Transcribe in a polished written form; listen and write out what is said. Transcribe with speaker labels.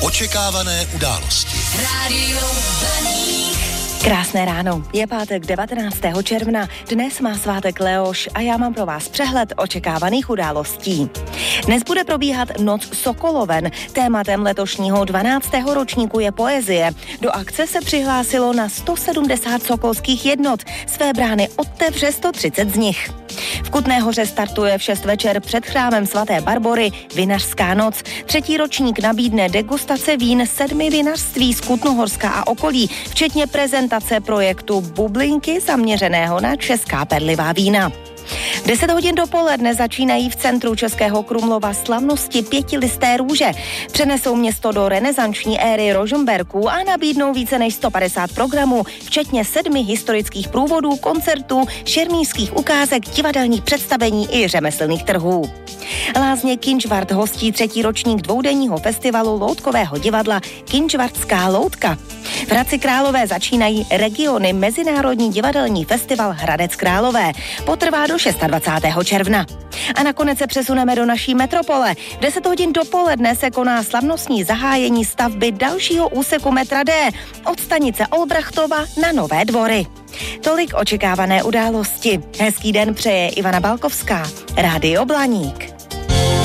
Speaker 1: Očekávané události.
Speaker 2: Rádio Blaník.
Speaker 3: Krásné ráno, je pátek 19. června, dnes má svátek Leoš a já mám pro vás přehled očekávaných událostí. Dnes bude probíhat Noc Sokoloven, tématem letošního 12. ročníku je poezie. Do akce se přihlásilo na 170 sokolských jednot, své brány otevře 130 z nich. V Kutné Hoře startuje v 6 večer před chrámem svaté Barbory Vinařská noc. 3. ročník nabídne degustace vín 7 vinařství z Kutnohorska a okolí, včetně prezentace projektu Bublinky zaměřeného na česká perlivá vína. V 10 hodin dopoledne začínají v centru Českého Krumlova slavnosti Pětilisté růže. Přenesou město do renesanční éry Rožmberků a nabídnou více než 150 programů, včetně 7 historických průvodů, koncertů, šermířských ukázek, divadelních představení i řemeslných trhů. Lázně Kynžvart hostí 3. ročník dvoudenního festivalu loutkového divadla Kynžvartská loutka. V Hradci Králové začínají regiony Mezinárodní divadelní festival Hradec Králové. Potrvá do 26. června. A nakonec se přesuneme do naší metropole. V 10 hodin dopoledne se koná slavnostní zahájení stavby dalšího úseku metra D od stanice Olbrachtova na Nové Dvory. Tolik očekávané události. Hezký den přeje Ivana Balkovská. Rádio Blaník.